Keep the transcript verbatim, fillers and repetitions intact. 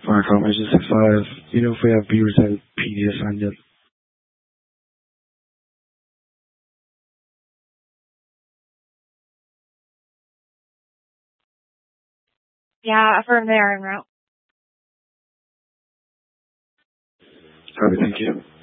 Firecom Engine six five. You know if we have Beavers and P D assigned yet? Yeah, affirm they are en route. Copy, thank you.